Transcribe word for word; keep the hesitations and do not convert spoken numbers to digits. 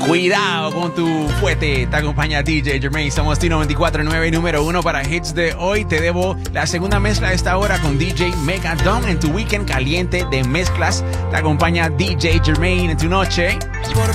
Cuidado con tu fuete. Te acompaña D J Jermaine. Somos T noventa y cuatro punto nueve, número uno para hits de hoy. Te debo la segunda mezcla de esta hora con D J Megadon en tu weekend caliente de mezclas. Te acompaña D J Jermaine en tu noche. Por